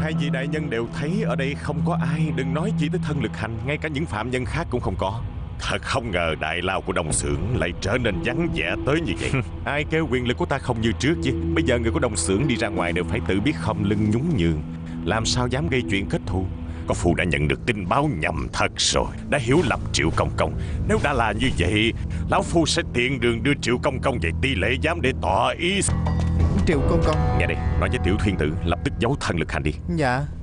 Hai vị đại nhân đều thấy ở đây không có ai, đừng nói chỉ tới thân lực hành, ngay cả những phạm nhân khác cũng không có. Thật không ngờ đại lao của Đông Xưởng lại trở nên vắng vẻ tới như vậy. Ai kêu quyền lực của ta không như trước chứ. Bây giờ người của Đông Xưởng đi ra ngoài đều phải tự biết khom lưng nhún nhường, làm sao dám gây chuyện kết thù. Có phụ đã nhận được tin báo nhầm thật rồi, đã hiểu lầm Triệu Công Công. Nếu đã là như vậy, lão phu sẽ tiện đường đưa Triệu Công Công về Ti Lễ Giám để tỏ ý. Triệu Công Công. Nghe đây, nói với Tiểu Thiên Tử lập tức giấu thân lực hành đi. Dạ.